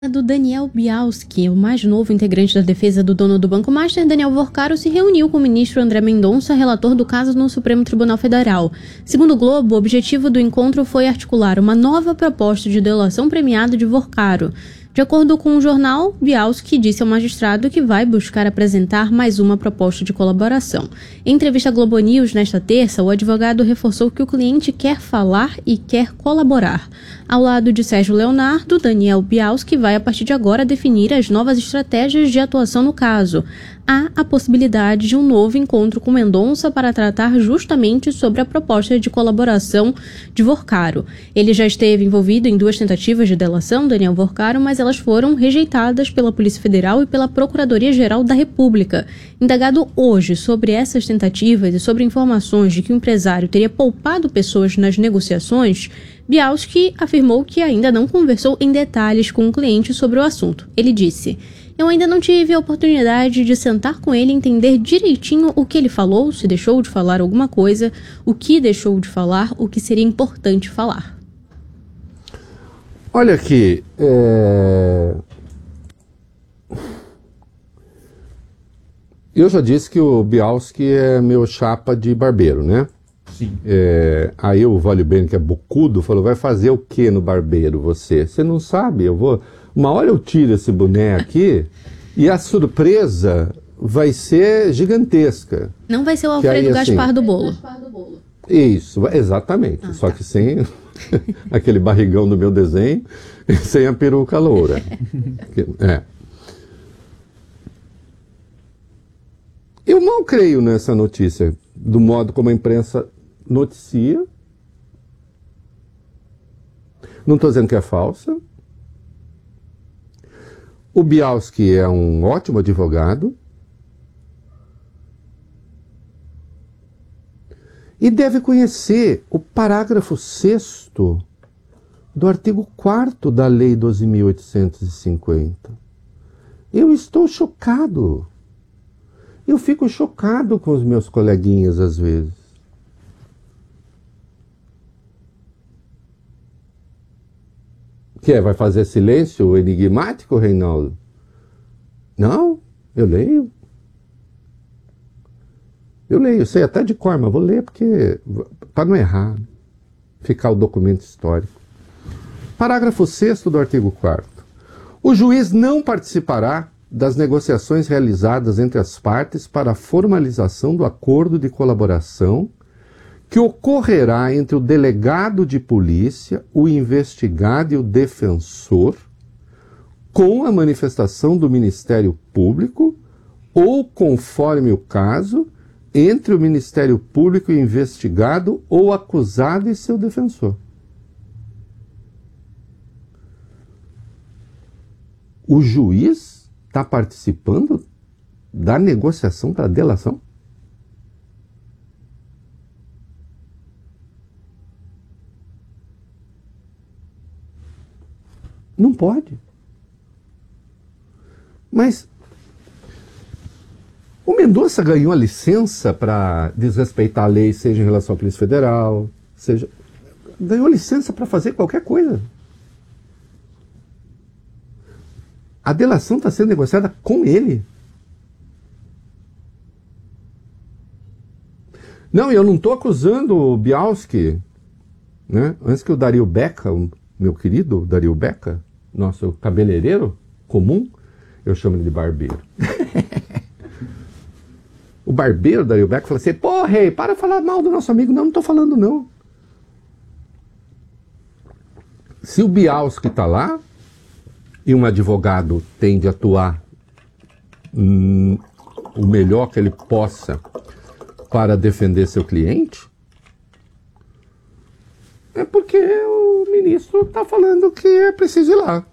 Do Daniel Bialski, o mais novo integrante da defesa do dono do Banco Master, Daniel Worcaro, se reuniu com o ministro André Mendonça, relator do caso no Supremo Tribunal Federal. Segundo o Globo, o objetivo do encontro foi articular uma nova proposta de delação premiada de Worcaro. De acordo com o jornal, Bialski disse ao magistrado que vai buscar apresentar mais uma proposta de colaboração. Em entrevista à Globo News nesta terça, o advogado reforçou que o cliente quer falar e quer colaborar. Ao lado de Sérgio Leonardo, Daniel Bialski vai a partir de agora definir as novas estratégias de atuação no caso. Há a possibilidade de um novo encontro com Mendonça para tratar justamente sobre a proposta de colaboração de Worcaro. Ele já esteve envolvido em 2 tentativas de delação, Daniel Worcaro, mas elas foram rejeitadas pela Polícia Federal e pela Procuradoria-Geral da República. Indagado hoje sobre essas tentativas e sobre informações de que o empresário teria poupado pessoas nas negociações, Bialski afirmou que ainda não conversou em detalhes com o cliente sobre o assunto. Ele disse: "Eu ainda não tive a oportunidade de sentar com ele e entender direitinho o que ele falou, se deixou de falar alguma coisa, o que deixou de falar, o que seria importante falar." Olha aqui, eu já disse que o Bialski é meu chapa de barbeiro, né? Sim. Aí o Vale Bene, que é bocudo, falou: vai fazer o que no barbeiro você? Você não sabe, uma hora eu tiro esse boné aqui e a surpresa vai ser gigantesca. Não vai ser o Alfredo aí, assim, Gaspar do bolo. Isso, exatamente. Só que sem aquele barrigão do meu desenho e sem a peruca loura. Eu não creio nessa notícia, do modo como a imprensa noticia. Não estou dizendo que é falsa. O Bialski é um ótimo advogado e deve conhecer o parágrafo 6º do artigo 4º da Lei 12.850. Eu estou chocado. Eu fico chocado com os meus coleguinhas às vezes. Vai fazer silêncio enigmático, Reinaldo? Não, eu leio. Eu sei até de cor, mas vou ler para não errar, ficar o documento histórico. Parágrafo 6º do artigo 4º. O juiz não participará das negociações realizadas entre as partes para a formalização do acordo de colaboração que ocorrerá entre o delegado de polícia, o investigado e o defensor, com a manifestação do Ministério Público ou, conforme o caso, entre o Ministério Público e o investigado ou acusado e seu defensor. O juiz está participando da negociação para a delação? Não pode. Mas o Mendonça ganhou a licença para desrespeitar a lei, seja em relação à Polícia Federal, ganhou licença para fazer qualquer coisa. A delação está sendo negociada com ele. Não, eu não estou acusando o Bialski, né? Antes que o Dario Beca, o meu querido Dario Beca, nosso cabeleireiro comum, eu chamo ele de barbeiro. O barbeiro Dario Beca fala assim: pô, rei, para de falar mal do nosso amigo. Não estou falando não. Se o Bialski está lá, e um advogado tem de atuar o melhor que ele possa para defender seu cliente, é porque o ministro está falando que é preciso ir lá.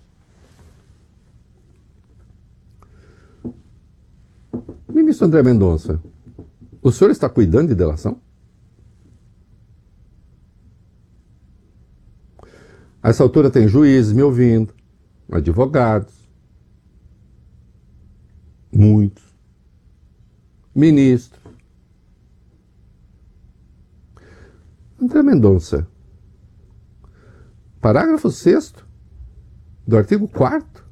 Ministro André Mendonça, o senhor está cuidando de delação? A essa altura tem juízes me ouvindo, advogados, muitos, ministros. André Mendonça, parágrafo 6º do artigo 4º